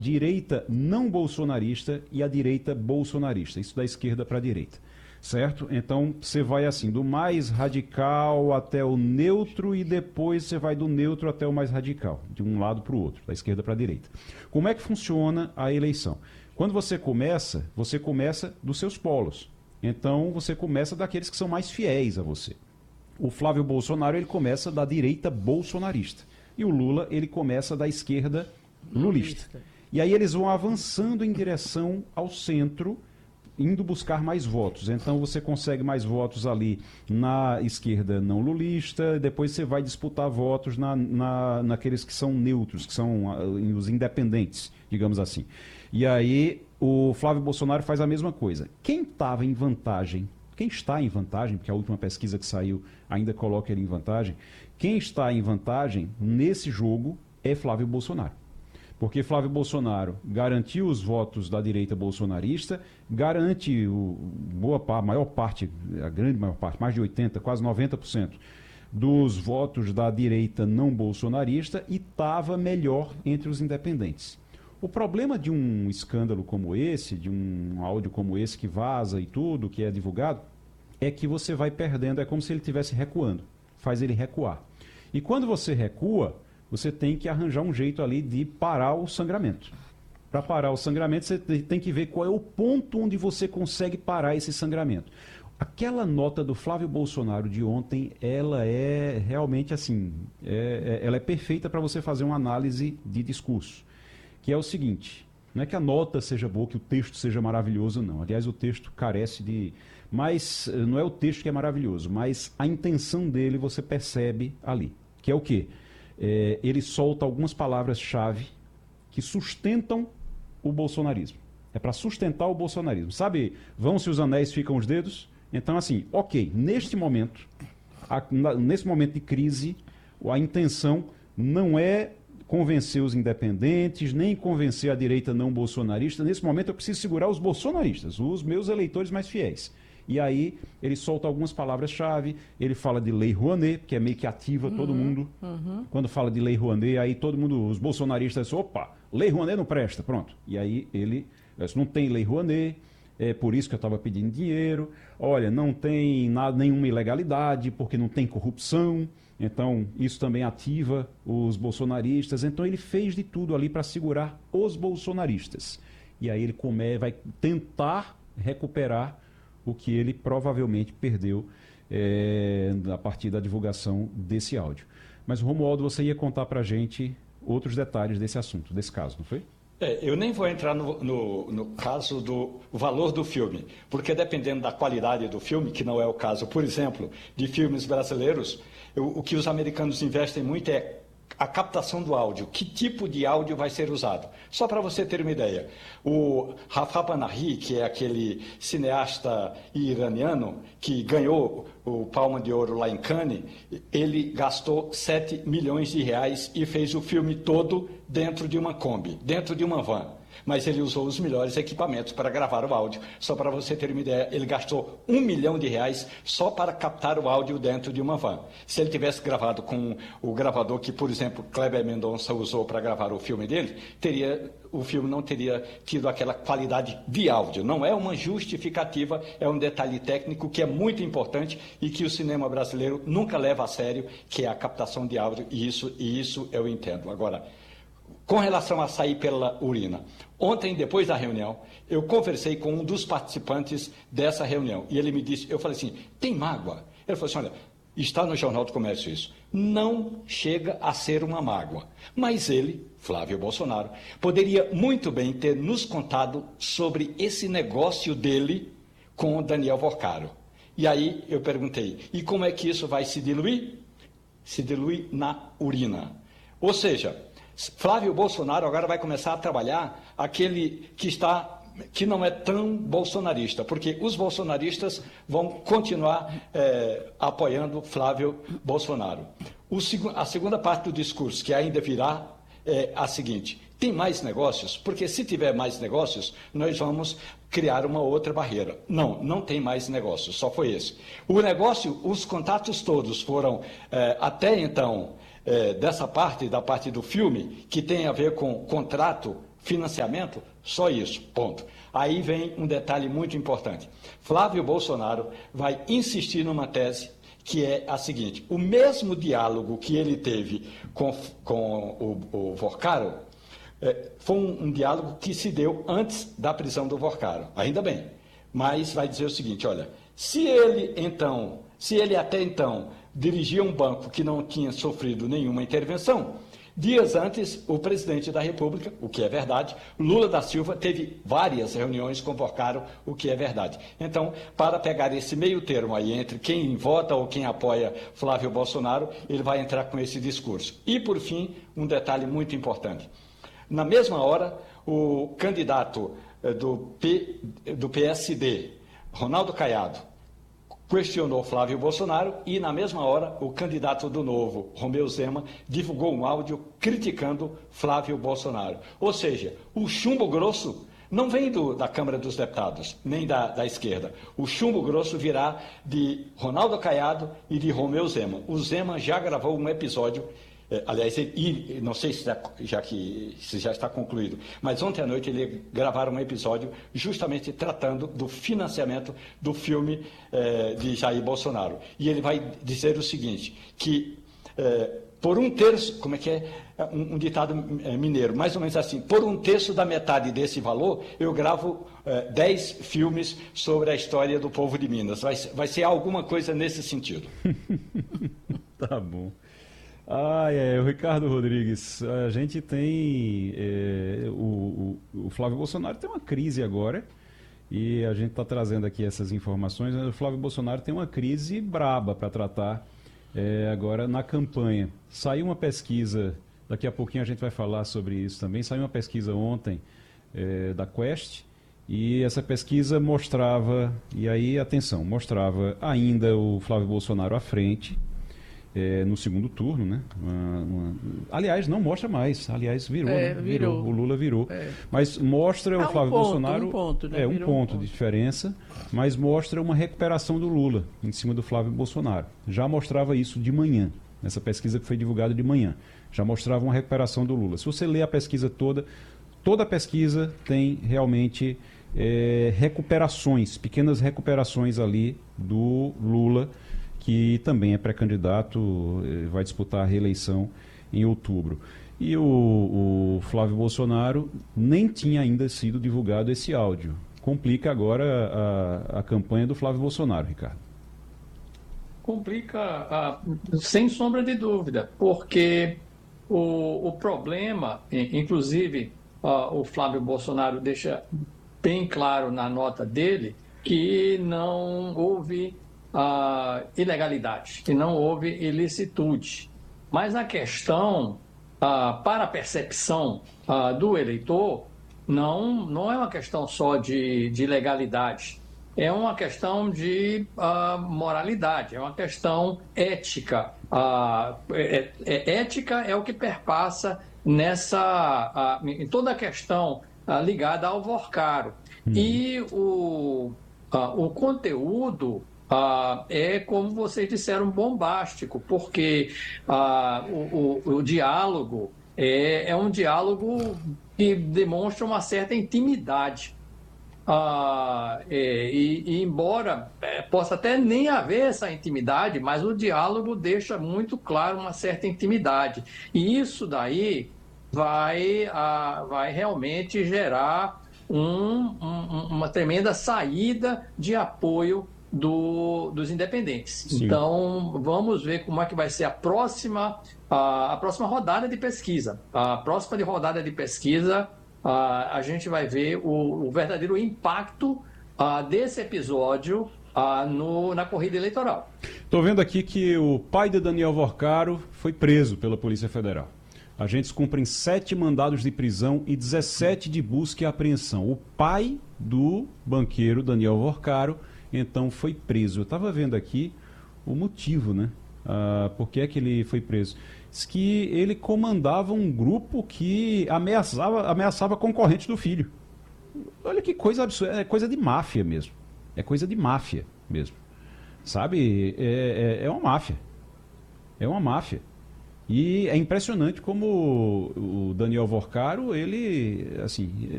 direita não bolsonarista e a direita bolsonarista, isso da esquerda para a direita, certo? Então você vai assim, do mais radical até o neutro e depois você vai do neutro até o mais radical, de um lado para o outro, da esquerda para a direita. Como é que funciona a eleição? Quando você começa dos seus polos. Então você começa daqueles que são mais fiéis a você. O Flávio Bolsonaro, ele começa da direita bolsonarista. E o Lula, ele começa da esquerda lulista. E aí eles vão avançando em direção ao centro, indo buscar mais votos. Então você consegue mais votos ali na esquerda não lulista, depois você vai disputar votos naqueles que são neutros, que são os independentes, digamos assim. E aí o Flávio Bolsonaro faz a mesma coisa. Quem estava em vantagem, quem está em vantagem, porque a última pesquisa que saiu ainda coloca ele em vantagem, quem está em vantagem nesse jogo é Flávio Bolsonaro. Porque Flávio Bolsonaro garantiu os votos da direita bolsonarista, garante a maior parte, a grande maior parte, mais de 80%, quase 90% dos votos da direita não bolsonarista e estava melhor entre os independentes. O problema de um escândalo como esse, de um áudio como esse que vaza e tudo, que é divulgado, é que você vai perdendo, é como se ele estivesse recuando, faz ele recuar. E quando você recua, você tem que arranjar um jeito ali de parar o sangramento. Para parar o sangramento, você tem que ver qual é o ponto onde você consegue parar esse sangramento. Aquela nota do Flávio Bolsonaro de ontem, ela é realmente assim, ela é perfeita para você fazer uma análise de discurso. Que é o seguinte, não é que a nota seja boa, que o texto seja maravilhoso, não. Aliás, o texto carece de... Mas não é o texto que é maravilhoso, mas a intenção dele você percebe ali. Que é o quê? Ele solta algumas palavras-chave que sustentam o bolsonarismo. É para sustentar o bolsonarismo. Sabe, vão-se os anéis, ficam os dedos? Então, assim, ok, neste momento de crise, a intenção não é convencer os independentes, nem convencer a direita não bolsonarista. Nesse momento eu preciso segurar os bolsonaristas, os meus eleitores mais fiéis. E aí ele solta algumas palavras-chave, ele fala de Lei Rouanet, que é meio que ativa todo mundo. Quando fala de Lei Rouanet, aí todo mundo, os bolsonaristas, opa, Lei Rouanet não presta, pronto. E aí ele, não tem Lei Rouanet, é por isso que eu estava pedindo dinheiro, olha, não tem nenhuma ilegalidade, porque não tem corrupção, então isso também ativa os bolsonaristas. Então ele fez de tudo ali para segurar os bolsonaristas. E aí ele vai tentar recuperar o que ele provavelmente perdeu a partir da divulgação desse áudio. Mas, Romualdo, você ia contar para a gente outros detalhes desse assunto, desse caso, não foi? Eu nem vou entrar no caso do valor do filme, porque dependendo da qualidade do filme, que não é o caso, por exemplo, de filmes brasileiros, o que os americanos investem muito é a captação do áudio, que tipo de áudio vai ser usado. Só para você ter uma ideia, o Rafa Panahi, que é aquele cineasta iraniano que ganhou o Palma de Ouro lá em Cannes, ele gastou 7 milhões de reais e fez o filme todo dentro de uma Kombi, dentro de uma van. Mas ele usou os melhores equipamentos para gravar o áudio. Só para você ter uma ideia, ele gastou 1 milhão de reais só para captar o áudio dentro de uma van. Se ele tivesse gravado com o gravador que, por exemplo, Kleber Mendonça usou para gravar o filme dele, o filme não teria tido aquela qualidade de áudio. Não é uma justificativa, é um detalhe técnico que é muito importante e que o cinema brasileiro nunca leva a sério, que é a captação de áudio, e isso eu entendo. Agora, com relação a sair pela urina, ontem, depois da reunião, eu conversei com um dos participantes dessa reunião, e ele me disse, eu falei assim, tem mágoa? Ele falou assim, olha, está no Jornal do Comércio isso, não chega a ser uma mágoa, mas ele, Flávio Bolsonaro, poderia muito bem ter nos contado sobre esse negócio dele com o Daniel Vorcaro. E aí eu perguntei, e como é que isso vai se diluir? Se dilui na urina. Ou seja, Flávio Bolsonaro agora vai começar a trabalhar aquele que não é tão bolsonarista, porque os bolsonaristas vão continuar apoiando Flávio Bolsonaro. A segunda parte do discurso, que ainda virá, é a seguinte: tem mais negócios? Porque se tiver mais negócios, nós vamos criar uma outra barreira. Não tem mais negócios, só foi esse. O negócio, os contatos todos foram, até então, da parte do filme, que tem a ver com contrato financiamento, só isso, ponto. Aí vem um detalhe muito importante. Flávio Bolsonaro vai insistir numa tese que é a seguinte: o mesmo diálogo que ele teve com o Vorcaro foi um diálogo que se deu antes da prisão do Vorcaro, ainda bem, mas vai dizer o seguinte: olha, se ele até então dirigia um banco que não tinha sofrido nenhuma intervenção, dias antes, o presidente da República, o que é verdade, Lula da Silva, teve várias reuniões com Vorcaro, o que é verdade. Então, para pegar esse meio termo aí entre quem vota ou quem apoia Flávio Bolsonaro, ele vai entrar com esse discurso. E, por fim, um detalhe muito importante. Na mesma hora, o candidato do PSD, Ronaldo Caiado, questionou Flávio Bolsonaro e, na mesma hora, o candidato do Novo, Romeu Zema, divulgou um áudio criticando Flávio Bolsonaro. Ou seja, o chumbo grosso não vem da Câmara dos Deputados, nem da esquerda. O chumbo grosso virá de Ronaldo Caiado e de Romeu Zema. O Zema já gravou um episódio. Aliás, não sei se já está concluído, mas ontem à noite ele gravaram um episódio justamente tratando do financiamento do filme de Jair Bolsonaro. E ele vai dizer o seguinte, que por um terço, como é que é um ditado mineiro, mais ou menos assim, por um terço da metade desse valor, eu gravo 10 filmes sobre a história do povo de Minas. Vai ser alguma coisa nesse sentido. Tá bom. O Ricardo Rodrigues, a gente tem, o Flávio Bolsonaro tem uma crise agora, e a gente está trazendo aqui essas informações. O Flávio Bolsonaro tem uma crise braba para tratar agora na campanha. Saiu uma pesquisa, daqui a pouquinho a gente vai falar sobre isso também, saiu uma pesquisa ontem da Quest, e essa pesquisa mostrava, e aí atenção, mostrava ainda o Flávio Bolsonaro à frente, no segundo turno, né? Aliás, não mostra mais. Aliás, virou, né? Virou. O Lula virou. Mas mostra o Flávio Bolsonaro. Um ponto, né? Um ponto de diferença, mas mostra uma recuperação do Lula em cima do Flávio Bolsonaro. Já mostrava isso de manhã. Nessa pesquisa que foi divulgada de manhã. Já mostrava uma recuperação do Lula. Se você ler a pesquisa toda a pesquisa tem realmente recuperações, pequenas recuperações ali do Lula, que também é pré-candidato, vai disputar a reeleição em outubro. E o Flávio Bolsonaro nem tinha ainda sido divulgado esse áudio. Complica agora a campanha do Flávio Bolsonaro, Ricardo. Complica, sem sombra de dúvida, porque o problema, inclusive, o Flávio Bolsonaro deixa bem claro na nota dele que não houve ilegalidade, que não houve ilicitude. Mas a questão, para a percepção do eleitor, não é uma questão só de legalidade, é uma questão de moralidade, é uma questão ética. Ética é o que perpassa em toda a questão ligada ao Vorcaro. E o conteúdo é, como vocês disseram, bombástico, porque o diálogo é um diálogo que demonstra uma certa intimidade. E embora possa até nem haver essa intimidade, mas o diálogo deixa muito claro uma certa intimidade. E isso daí vai realmente gerar uma tremenda saída de apoio dos independentes. Sim. Então, vamos ver como é que vai ser a próxima rodada de pesquisa. A próxima rodada de pesquisa, a gente vai ver o verdadeiro impacto desse episódio na corrida eleitoral. Estou vendo aqui que o pai de Daniel Vorcaro foi preso pela Polícia Federal. Agentes cumprem 7 mandados de prisão e 17 de busca e apreensão. O pai do banqueiro Daniel Vorcaro então foi preso. Eu estava vendo aqui o motivo, né? Por que é que ele foi preso? Diz que ele comandava um grupo que ameaçava concorrentes do filho. Olha que coisa absurda, é coisa de máfia mesmo. É coisa de máfia mesmo. Sabe? É uma máfia. É uma máfia. E é impressionante como o Daniel Vorcaro, ele, assim,